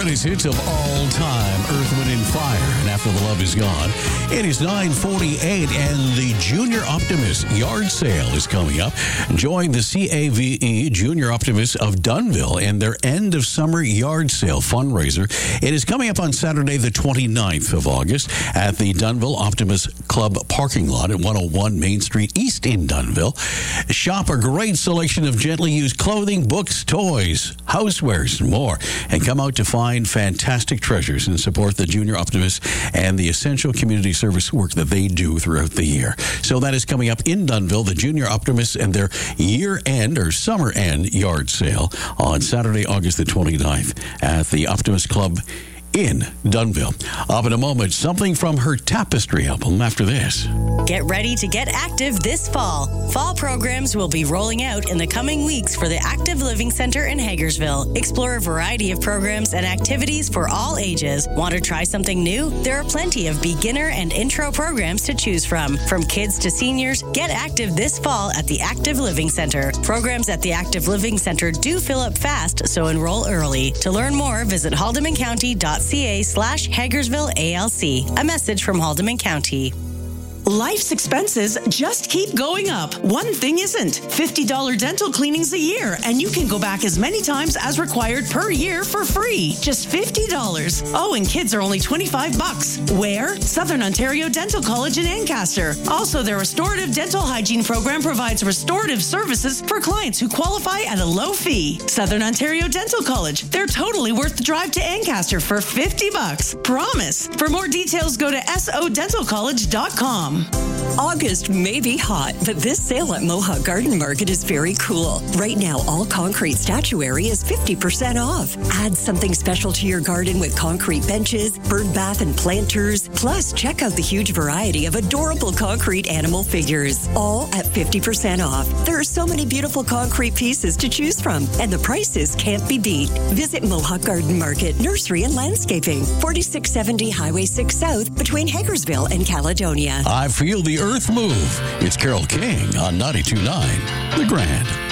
greatest hits of all time, Earth, Wind, and Fire, and After the Love Is Gone. It is 9:48, and the Junior Optimist Yard Sale is coming up. Join the CAVE Junior Optimists of Dunnville in their end of summer yard sale fundraiser. It is coming up on Saturday, the 29th of August, at the Dunnville Optimist Club parking lot at 101 Main Street East in Dunnville. Shop a great selection of gently used clothing, books, toys, housewares, and more, and come out to find fantastic treasures and support the Junior Optimists and the essential community service work that they do throughout the year. So that is coming up in Dunnville, the Junior Optimists and their year-end or summer-end yard sale on Saturday, August the 29th at the Optimist Club in Dunnville. Up in a moment, something from her Tapestry album after this. Get ready to get active this fall. Fall programs will be rolling out in the coming weeks for the Active Living Center in Hagersville. Explore a variety of programs and activities for all ages. Want to try something new? There are plenty of beginner and intro programs to choose from. From kids to seniors, get active this fall at the Active Living Center. Programs at the Active Living Center do fill up fast, so enroll early. To learn more, visit haldemancounty.ca/Hagersville ALC. A message from Haldeman County. Life's expenses just keep going up. One thing isn't. $50 dental cleanings a year, and you can go back as many times as required per year for free. Just $50. Oh, and kids are only $25. Where? Southern Ontario Dental College in Ancaster. Also, their restorative dental hygiene program provides restorative services for clients who qualify at a low fee. Southern Ontario Dental College. They're totally worth the drive to Ancaster for $50. Promise. For more details, go to sodentalcollege.com. August may be hot, but this sale at Mohawk Garden Market is very cool. Right now, all concrete statuary is 50% off. Add something special to your garden with concrete benches, bird bath and planters. Plus, check out the huge variety of adorable concrete animal figures, all at 50% off. There are so many beautiful concrete pieces to choose from, and the prices can't be beat. Visit Mohawk Garden Market, Nursery and Landscaping, 4670 Highway 6 South, between Hagersville and Caledonia. I feel the earth move. It's Carol King on 92.9 The Grand.